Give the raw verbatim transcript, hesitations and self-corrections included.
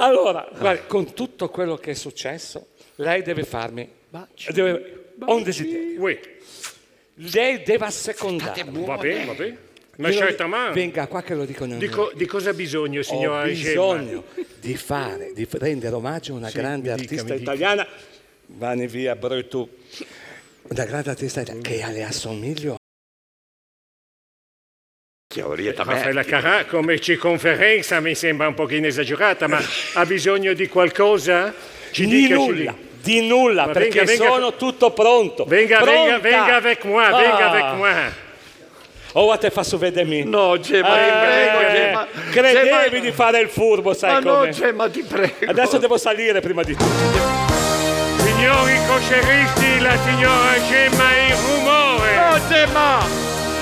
Allora, guardi, con tutto quello che è successo, lei deve farmi deve, un desiderio. Oui. Lei deve assecondarmi. Va bene, va bene. Ma Glielo- certamente. Venga qua che lo dicono Di, co- di cosa ha bisogno, Ho signora bisogno di fare, di rendere omaggio a una Sì, grande mi dica, artista mi dica. italiana. Vani via, brutto. Una grande artista italiana che le assomiglio. Raffaella Carrà come circonferenza mi sembra un pochino esagerata, ma ha bisogno di qualcosa? Ci Di dica, ci nulla, dica. di nulla, Ma perché venga, venga- sono tutto pronto. Venga, venga, Pronta. venga avec moi, venga Ah. avec moi. Ora te faccio vedere. No, Gemma, Eh, ti prego, Gemma. credevi Gemma- di fare il furbo, sai Ma no, come? Gemma, ti prego. Adesso devo salire prima di tutto. Signori cosceristi, la signora Gemma in rumore. No, Gemma!